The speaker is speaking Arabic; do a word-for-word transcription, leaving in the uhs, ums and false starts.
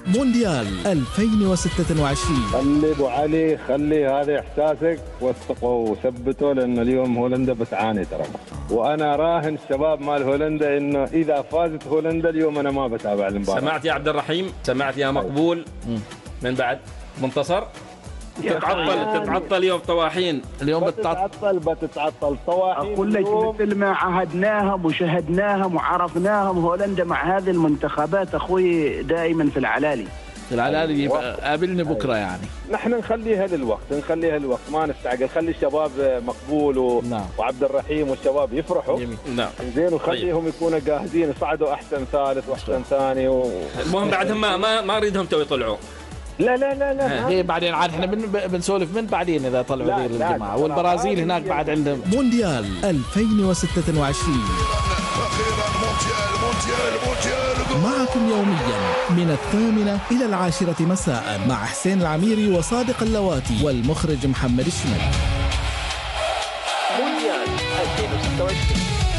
مونديال ألفين وستة وعشرين. خلي ابو علي، خلي هذا احساسك، وثقوا وثبتوا، لان اليوم هولندا بتعاني ترى، وانا راهن الشباب مال هولندا انه اذا فازت هولندا اليوم انا ما بتابع المباراه. سمعت يا عبد الرحيم؟ سمعت يا مقبول؟ من بعد منتصر تتعطل تتعطل اليوم طواحين. اليوم بتتعطل بتتعطل طواحين. اقول لك مثل ما عهدناهم وشهدناهم وعرفناهم، هولندا مع هذه المنتخبات اخوي دائما في العلالي. العلالي قابلني بكره يعني. نحن نخليها للوقت، نخليها للوقت، ما نستعجل، خلي الشباب مقبول و... نعم. وعبد الرحيم والشباب يفرحوا. نعم زين، وخليهم يكونوا جاهزين، يصعدوا احسن ثالث واحسن ثاني و... المهم بعدهم ما ما, ما اريدهم تو يطلعوا. لا لا لا لا هي بعدين عاد احنا بنسولف من بعدين اذا طلعوا ذي الجماعه، والبرازيل هناك بعد عندهم. مونديال ألفين وستة وعشرين معكم يوميا من الثامنة إلى العاشرة مساء مع حسين العميري وصادق اللواتي والمخرج محمد الشمال. مونديال ألفين وستة وعشرين.